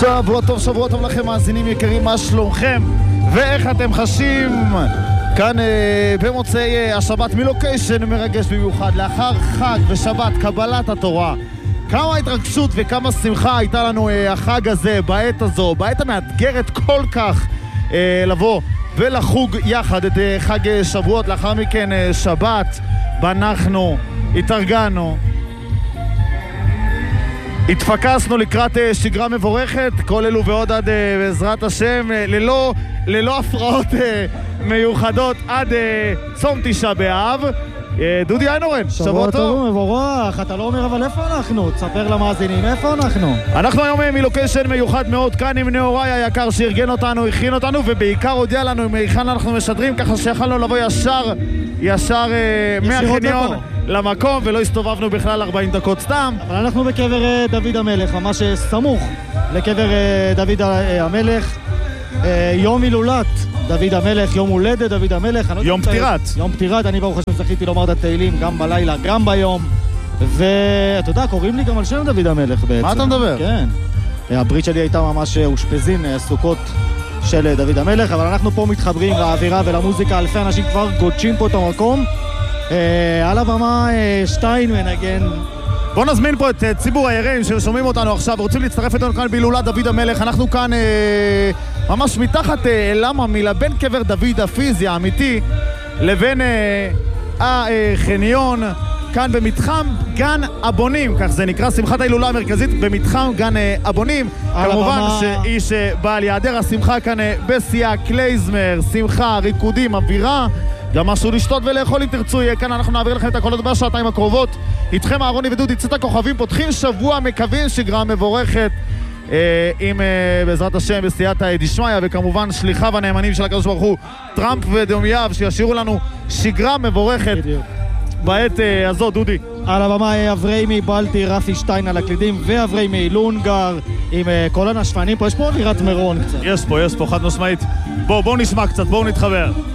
שבוע טוב לכם מאזינים יקרים, מה שלומכם ואיך אתם חשים כאן במוצאי השבת מלוקיישן מרגש במיוחד לאחר חג ושבת קבלת התורה. כמה התרגשות וכמה שמחה הייתה לנו החג הזה בעת הזו, בעת המאתגרת כל כך לבוא ולחוג יחד את חג שבועות. לאחר מכן שבת אנחנו התארגנו, התפקסנו לקראת שגרה מבורכת, כל אלו ועוד עד בעזרת השם ללא הפרעות מיוחדות עד צום תשעה באב. דודי איינורן, שבוע טוב. מבורך, אתה לא אומר אבל איפה אנחנו? תספר למאזינים איפה אנחנו. אנחנו היום מלוקיישן מיוחד מאוד כאן עם נאורי היקר שארגן אותנו, הכין אותנו ובעיקר הודיע לנו מהיכן אנחנו משדרים, ככה שיכלנו לבוא ישר מהחניון למקום ולא הסתובבנו בכלל 40 דקות סתם. אבל אנחנו בקבר דוד המלך, ממש סמוך לקבר דוד המלך, יום הילולת דוד המלך, יום הולדת דוד המלך, יום פטירת. יום פטירת, אני ברוך השם זכיתי לומר את התהילים גם בלילה, גם ביום. ואתה יודע, קוראים לי גם על שם דוד המלך בעצם. מה אתה מדבר? כן. הברית שלי הייתה ממש אושפזין, סוכות של דוד המלך, אבל אנחנו פה מתחברים לאווירה ולמוזיקה, אלפי אנשים כבר גודשים פה את המקום. על הבמה שטיין מנגן. בוא נזמין פה את ציבור היראים ששומעים אותנו עכשיו, רוצים להצטרף איתנו כאן בהילולת דוד המלך. אנחנו כאן ממש מתחת למה מילה בין קבר דוד הפיזי האמיתי לבין החניון כאן במתחם גן הבונים, כך זה נקרא, שמחת ההילולה המרכזית במתחם גן הבונים. כמובן שאיש בעל יעדר השמחה כאן בשיאה, קלייזמר, שמחה, ריקודים, אווירה, גם משהו לשתות ולאכול אם תרצו יהיה כאן. אנחנו נעביר לכם את הקולות בשעתיים הקרובות. איתכם אהרוני ודודי, צאת הכוכבים, פותחים שבוע, מקווים שגרה מבורכת עם בעזרת השם בסייעתא דשמיא, וכמובן שליחיו הנאמנים של הקדוש ברוך הוא טראמפ ודומייב שישאירו לנו שגרה מבורכת בעת הזאת. דודי, על הבמה אבריימי בלטי, רפי שטיין על הקלידים ואבריימי לונגר עם כל הנשפנים פה. יש פה אווירת מירון קצת. יש פה חד משמעית. בואו נשמע קצת, בואו נתחבר.